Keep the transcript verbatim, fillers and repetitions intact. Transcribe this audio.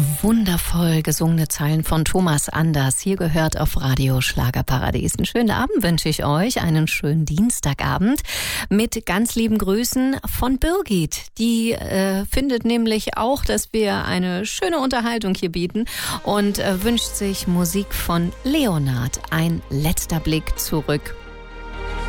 Wundervoll gesungene Zeilen von Thomas Anders. Hier gehört auf Radio Schlagerparadies. Einen schönen Abend wünsche ich euch. Einen schönen Dienstagabend mit ganz lieben Grüßen von Birgit. Die äh, findet nämlich auch, dass wir eine schöne Unterhaltung hier bieten und äh, wünscht sich Musik von Leonard. Ein letzter Blick zurück.